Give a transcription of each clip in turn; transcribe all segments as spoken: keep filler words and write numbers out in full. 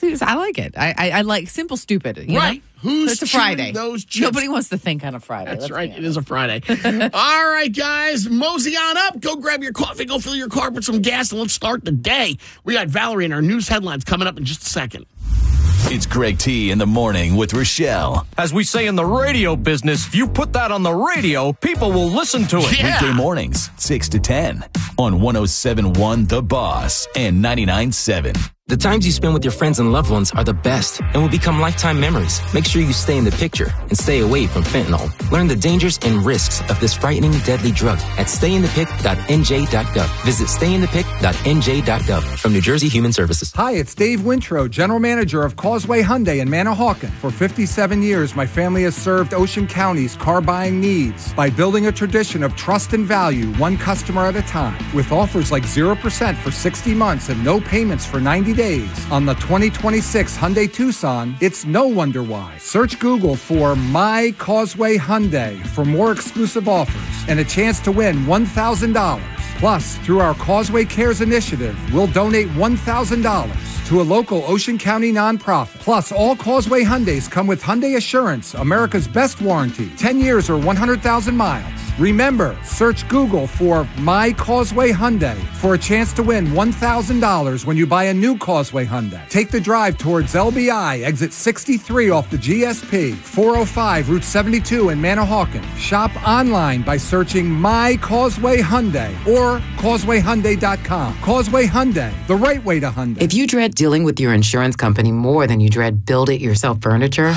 I like it. I, I, I like simple, stupid. You right. know? Who's it's a Friday. Those chips? Nobody wants to think on a Friday. That's Let's right. It is a Friday. All right, guys. Mosey on up. Go grab your coffee. Go fill your car with some gas, and let's start the day. We got Valerie and our news headlines coming up in just a second. It's Greg T in the morning with Rochelle. As we say in the radio business, if you put that on the radio, people will listen to it. Yeah. Weekday mornings, six to ten on one oh seven point one The Boss and ninety-nine point seven. The times you spend with your friends and loved ones are the best and will become lifetime memories. Make sure you stay in the picture and stay away from fentanyl. Learn the dangers and risks of this frightening, deadly drug at stay in the pic dot n j dot gov. Visit stay in the pic dot n j dot gov from New Jersey Human Services. Hi, it's Dave Wintro, General Manager of Causeway Hyundai in Manahawkin. For fifty-seven years, my family has served Ocean County's car buying needs by building a tradition of trust and value, one customer at a time. With offers like zero percent for sixty months and no payments for ninety days on the twenty twenty-six Hyundai Tucson, it's no wonder why. Search Google for My Causeway Hyundai for more exclusive offers and a chance to win one thousand dollars. Plus, through our Causeway Cares initiative, we'll donate one thousand dollars to a local Ocean County nonprofit. Plus, all Causeway Hyundais come with Hyundai Assurance, America's best warranty, ten years or one hundred thousand miles. Remember, search Google for My Causeway Hyundai for a chance to win one thousand dollars when you buy a new Causeway Hyundai. Take the drive towards L B I, exit sixty-three off the G S P, four oh five Route seventy-two in Manahawkin. Shop online by searching My Causeway Hyundai or causeway hyundai dot com. Causeway Hyundai, the right way to Hyundai. If you dread dealing with your insurance company more than you dread build-it-yourself furniture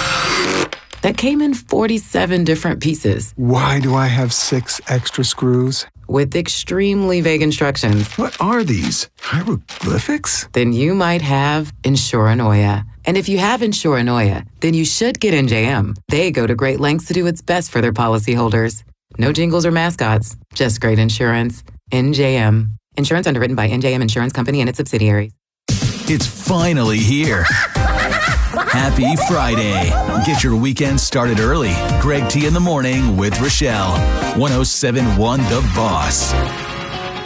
that came in forty-seven different pieces. Why do I have six extra screws? With extremely vague instructions. What are these? Hieroglyphics? Then you might have Insuranoia. And if you have Insuranoia, then you should get N J M. They go to great lengths to do its best for their policyholders. No jingles or mascots, just great insurance. N J M. Insurance underwritten by N J M Insurance Company and its subsidiaries. It's finally here. Happy Friday. Get your weekend started early. Greg T in the morning with Rochelle. one oh seven point one The Boss.